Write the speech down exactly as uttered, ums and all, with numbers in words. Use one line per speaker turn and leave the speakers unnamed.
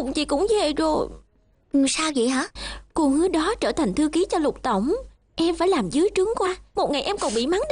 cùng chị cũng về rồi.
Sao vậy hả?
Cô hứa đó trở thành thư ký cho Lục tổng, em phải làm dưới trướng qua. Một ngày em còn bị mắng